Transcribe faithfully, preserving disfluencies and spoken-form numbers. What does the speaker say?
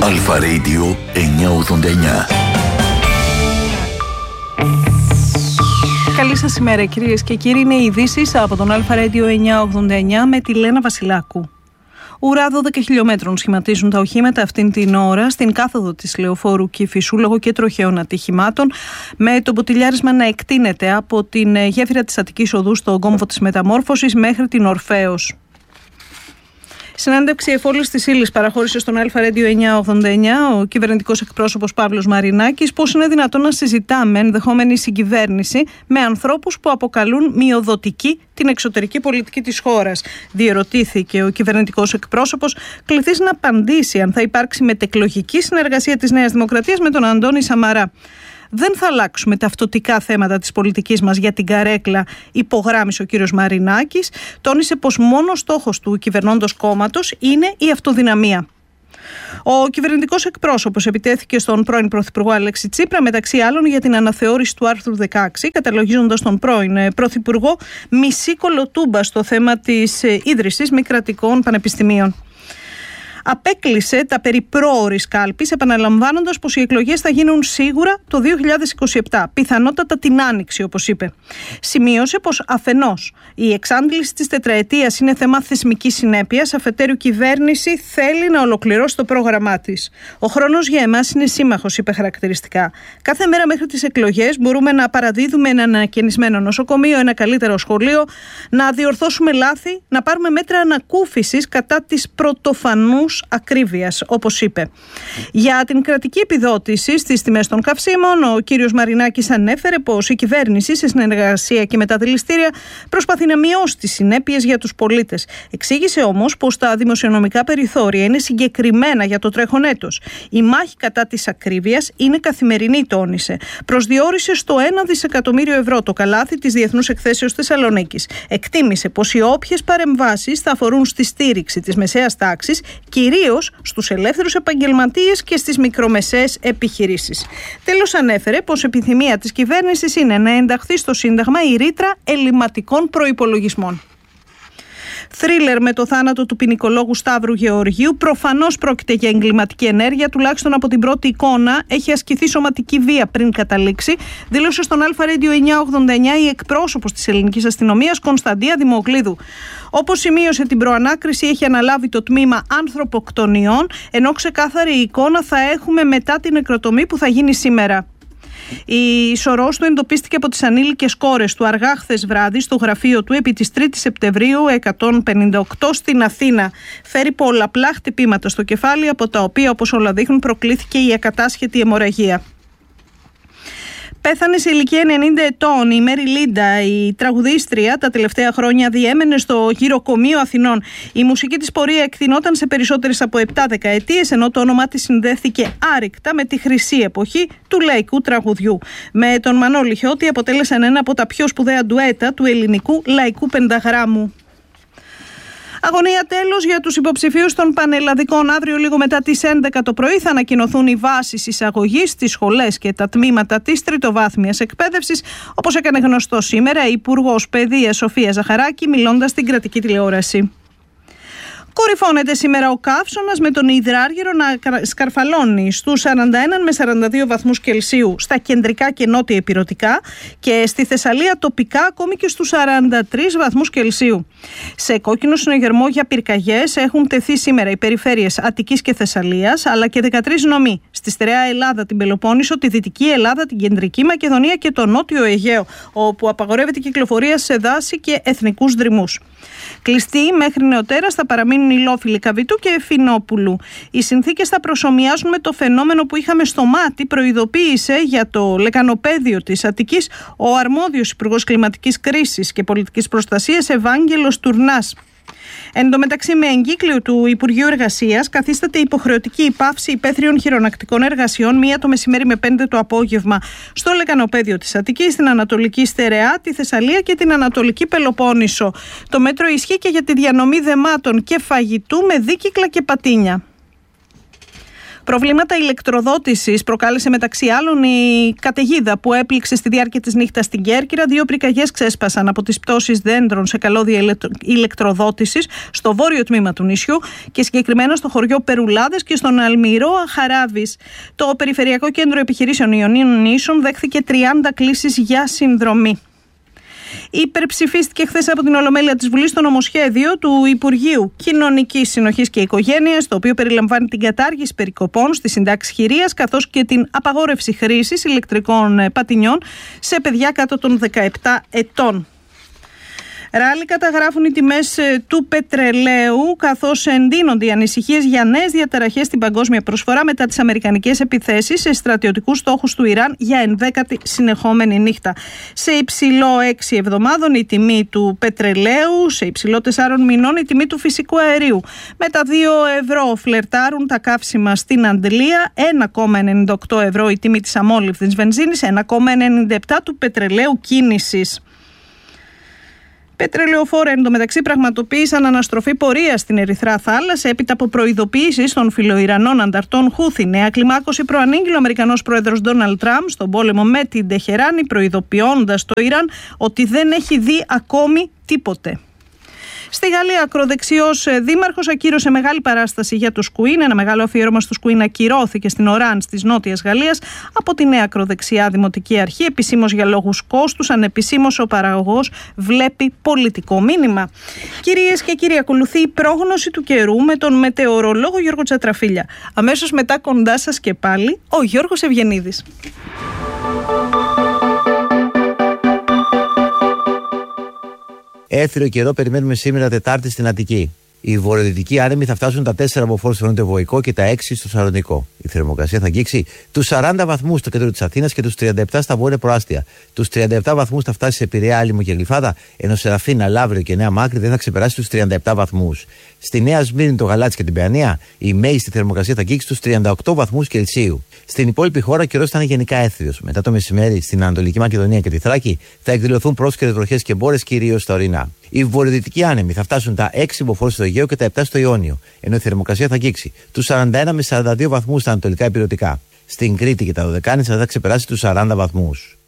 Αλφα Radio εννιακόσια ογδόντα εννιά. Καλή σας ημέρα κυρίες και κύριοι, είναι οι ειδήσεις από τον Αλφα Radio εννιακόσια ογδόντα εννιά με τη Λένα Βασιλάκου. Ουρά δώδεκα χιλιόμετρων σχηματίζουν τα οχήματα αυτήν την ώρα στην κάθοδο της Λεωφόρου Κηφισού λόγω και τροχαίων ατυχημάτων, με το μποτιλιάρισμα να εκτείνεται από την γέφυρα της Αττικής Οδού στον κόμβο της Μεταμόρφωσης μέχρι την Ορφέως. Συνέντευξη εφόλης της ύλης παραχώρησε στον Αλφα Radio εννιακόσια ογδόντα εννιά ο κυβερνητικός εκπρόσωπος Παύλος Μαρινάκης πώς είναι δυνατόν να συζητάμε ενδεχόμενη συγκυβέρνηση με ανθρώπους που αποκαλούν μειοδοτική την εξωτερική πολιτική της χώρας. Διερωτήθηκε ο κυβερνητικός εκπρόσωπος, κληθείς να απαντήσει αν θα υπάρξει μετεκλογική συνεργασία της Νέας Δημοκρατίας με τον Αντώνη Σαμαρά. Δεν θα αλλάξουμε ταυτοτικά θέματα της πολιτικής μας για την καρέκλα, υπογράμμισε ο κύριος Μαρινάκης. Τόνισε πως μόνο στόχος του κυβερνώντος κόμματος είναι η αυτοδυναμία. Ο κυβερνητικός εκπρόσωπος επιτέθηκε στον πρώην Πρωθυπουργό Αλέξη Τσίπρα, μεταξύ άλλων για την αναθεώρηση του άρθρου δεκαέξι, καταλογίζοντας τον πρώην Πρωθυπουργό μισή κολοτούμπα στο θέμα της ίδρυσης μη κρατικών πανεπιστημίων. Απέκλεισε τα περί πρόωρης κάλπης, επαναλαμβάνοντας πως οι εκλογές θα γίνουν σίγουρα το δύο χιλιάδες είκοσι επτά, πιθανότατα την Άνοιξη, όπως είπε. Σημείωσε πως αφενός η εξάντληση της τετραετίας είναι θέμα θεσμικής συνέπειας, αφετέρου η κυβέρνηση θέλει να ολοκληρώσει το πρόγραμμά της. Ο χρόνος για εμάς είναι σύμμαχος, είπε χαρακτηριστικά. Κάθε μέρα μέχρι τις εκλογές μπορούμε να παραδίδουμε ένα ανακαινισμένο νοσοκομείο, ένα καλύτερο σχολείο, να διορθώσουμε λάθη, να πάρουμε μέτρα ανακούφισης κατά της πρωτοφανούς ακρίβειας, όπως είπε. Για την κρατική επιδότηση στις τιμές των καυσίμων, ο κύριος Μαρινάκης ανέφερε πως η κυβέρνηση, σε συνεργασία και με τα δηληστήρια, προσπαθεί να μειώσει τις συνέπειες για τους πολίτες. Εξήγησε όμως πως τα δημοσιονομικά περιθώρια είναι συγκεκριμένα για το τρέχον έτος. Η μάχη κατά της ακρίβειας είναι καθημερινή, τόνισε. Προσδιορίσε στο ένα δισεκατομμύριο ευρώ το καλάθι της Διεθνούς Εκθέσεως Θεσσαλονίκης. Εκτίμησε πως οι όποιες παρεμβάσεις θα αφορούν στη στήριξη της μεσαίας τάξης, κυρίως στους ελεύθερους επαγγελματίες και στις μικρομεσαίες επιχειρήσεις. Τέλος, ανέφερε πως επιθυμία της κυβέρνησης είναι να ενταχθεί στο Σύνταγμα η ρήτρα ελλειμματικών προϋπολογισμών. Θρίλερ με το θάνατο του ποινικολόγου Σταύρου Γεωργίου. Προφανώς πρόκειται για εγκληματική ενέργεια, τουλάχιστον από την πρώτη εικόνα έχει ασκηθεί σωματική βία πριν καταλήξει, δήλωσε στον Αλφα Radio εννιακόσια ογδόντα εννιά η εκπρόσωπος της ελληνικής αστυνομίας Κωνσταντία Δημοκλίδου. Όπως σημείωσε, την προανάκριση έχει αναλάβει το τμήμα ανθρωποκτονιών, ενώ ξεκάθαρη εικόνα θα έχουμε μετά την νεκροτομή που θα γίνει σήμερα. Η σωρός του εντοπίστηκε από τις ανήλικες κόρες του αργά χθες βράδυ στο γραφείο του επί της τρίτης Σεπτεμβρίου εκατόν πενήντα οκτώ στην Αθήνα. Φέρει πολλαπλά χτυπήματα στο κεφάλι, από τα οποία, όπως όλα δείχνουν, προκλήθηκε η ακατάσχετη αιμορραγία. Πέθανε σε ηλικία ενενήντα ετών η Μέρι Λίντα, η τραγουδίστρια. Τα τελευταία χρόνια διέμενε στο γυροκομείο Αθηνών. Η μουσική της πορεία εκτεινόταν σε περισσότερες από επτά δεκαετίες, ενώ το όνομά της συνδέθηκε άρρηκτα με τη χρυσή εποχή του λαϊκού τραγουδιού. Με τον Μανώλη Χιώτη αποτέλεσαν ένα από τα πιο σπουδαία ντουέτα του ελληνικού λαϊκού πενταγράμμου. Αγωνία τέλος για τους υποψηφίους των πανελλαδικών. Αύριο λίγο μετά τις έντεκα το πρωί θα ανακοινωθούν οι βάσεις εισαγωγής στις σχολές και τα τμήματα της τριτοβάθμιας εκπαίδευσης, όπως έκανε γνωστό σήμερα η Υπουργός Παιδείας Σοφία Ζαχαράκη, μιλώντας στην κρατική τηλεόραση. Κορυφώνεται σήμερα ο καύσωνας, με τον υδράργυρο να σκαρφαλώνει στους σαράντα ένα με σαράντα δύο βαθμούς Κελσίου στα κεντρικά και νότια ηπειρωτικά και στη Θεσσαλία τοπικά ακόμη και στους σαράντα τρεις βαθμούς Κελσίου. Σε κόκκινο συναγερμό για πυρκαγιές έχουν τεθεί σήμερα οι περιφέρειες Αττικής και Θεσσαλίας, αλλά και δεκατρείς νομοί στη στερεά Ελλάδα, την Πελοπόννησο, τη Δυτική Ελλάδα, την Κεντρική Μακεδονία και το Νότιο Αιγαίο, όπου απαγορεύεται η κυκλοφορία σε δάση και εθνικούς δρυμούς. Κλειστοί μέχρι νεοτέρας θα παραμείνουν οι Λόφιλοι Καβιτού και Εφινόπουλου. Οι συνθήκες θα προσομοιάσουν με το φαινόμενο που είχαμε στο Μάτι, προειδοποίησε για το λεκανοπέδιο της Αττικής ο αρμόδιος Υπουργός Κλιματικής Κρίσης και Πολιτικής Προστασίας Ευάγγελος Τουρνάς. Εν τω μεταξύ, με εγκύκλιο του Υπουργείου Εργασίας, καθίσταται υποχρεωτική η πάυση υπαίθριων χειρονακτικών εργασιών μία το μεσημέρι με πέντε το απόγευμα στο λεκανοπέδιο της Αττικής, στην Ανατολική Στερεά, τη Θεσσαλία και την Ανατολική Πελοπόννησο. Το μέτρο ισχύει και για τη διανομή δεμάτων και φαγητού με δίκυκλα και πατίνια. Προβλήματα ηλεκτροδότησης προκάλεσε μεταξύ άλλων η καταιγίδα που έπληξε στη διάρκεια της νύχτας στην Κέρκυρα. Δύο πυρκαγιές ξέσπασαν από τις πτώσεις δέντρων σε καλώδια ηλεκτροδότησης στο βόρειο τμήμα του νησιού και συγκεκριμένα στο χωριό Περουλάδες και στον Αλμυρό Αχαράβης. Το Περιφερειακό Κέντρο Επιχειρήσεων Ιωνίων Νήσων δέχθηκε τριάντα κλήσεις για συνδρομή. Υπερψηφίστηκε χθες από την Ολομέλεια της Βουλής το νομοσχέδιο του Υπουργείου Κοινωνικής Συνοχής και Οικογένειας, το οποίο περιλαμβάνει την κατάργηση περικοπών στη συντάξη χειρίας καθώς και την απαγόρευση χρήσης ηλεκτρικών πατινιών σε παιδιά κάτω των δεκαεπτά ετών. Ράλι καταγράφουν οι τιμές του πετρελαίου, καθώς εντείνονται οι ανησυχίες για νέες διαταραχές στην παγκόσμια προσφορά μετά τις αμερικανικές επιθέσεις σε στρατιωτικούς στόχους του Ιράν για ενδέκατη συνεχόμενη νύχτα. Σε υψηλό έξι εβδομάδων η τιμή του πετρελαίου, σε υψηλό τεσσάρων μηνών η τιμή του φυσικού αερίου. Με τα δύο ευρώ φλερτάρουν τα καύσιμα στην Αντλία, ένα κόμμα ενενήντα οκτώ ευρώ η τιμή της αμόλυβδης βενζίνης, ένα κόμμα ενενήντα επτά του πετρελαίου κίνησης. Πετρελαιοφόρα εντωμεταξύ πραγματοποίησαν αναστροφή πορεία στην Ερυθρά Θάλασσα έπειτα από προειδοποιήσεις των φιλοϊρανών ανταρτών Χούθη. Νέα κλιμάκωση προανήγγειλε ο Αμερικανός πρόεδρος Ντόναλντ Τραμπ στον πόλεμο με την Τεχεράνη, προειδοποιώντας το Ιράν ότι δεν έχει δει ακόμη τίποτε. Στη Γαλλία, ακροδεξιός δήμαρχος ακύρωσε μεγάλη παράσταση για τους Κουίν. Ένα μεγάλο αφιέρωμα στους Κουίν ακυρώθηκε στην Οράνς της Νότιας Γαλλίας από τη νέα ακροδεξιά δημοτική αρχή. Επισήμως για λόγους κόστους, ανεπισήμως ο παραγωγός βλέπει πολιτικό μήνυμα. Κυρίες και κύριοι, ακολουθεί η πρόγνωση του καιρού με τον μετεωρολόγο Γιώργο Τσατραφίλια. Αμέσως μετά κοντά σας και πάλι ο Γιώργος Ευγενίδης. Έθριο καιρό περιμένουμε σήμερα Τετάρτη στην Αττική. Οι βορειοδυτικοί άνεμοι θα φτάσουν τα τέσσερα μποφόρ στο νοτιοβοϊκό και τα έξι στο Σαλονικό. Η θερμοκρασία θα αγγίξει τους σαράντα βαθμούς στο κέντρο της Αθήνας και τους τριάντα επτά στα βόρεια προάστια. Τους τριάντα επτά βαθμούς θα φτάσει σε Πειραιά, Άλυμο και Γλυφάδα, ενώ σε Αθήνα, Λαύριο και Νέα Μάκρη δεν θα ξεπεράσει τους τριάντα επτά βαθμούς. Στη Νέα Σμύρνη, το Γαλάτσι και την Παιανία, η μέγιστη θερμοκρασία θα αγγίξει τους τριάντα οκτώ βαθμούς Κελσίου. Στην υπόλοιπη χώρα ο καιρός θα είναι γενικά έθριος. Μετά το μεσημέρι στην Ανατολική Μακεδονία και τη Θράκη θα εκδηλωθούν πρόσκαιρες βροχές και μπόρες, κυρίως στα ορεινά. Οι βορειοδυτικοί άνεμοι θα φτάσουν τα έξι μποφόρ στο Αιγαίο και τα επτά στο Ιόνιο, ενώ η θερμοκρασία θα αγγίξει τους σαράντα ένα με σαράντα δύο βαθμούς στα ανατολικά υπηρετικά. Στην Κρήτη και τα Δωδεκάνησα θα ξεπεράσει τους σαράντα βαθμούς.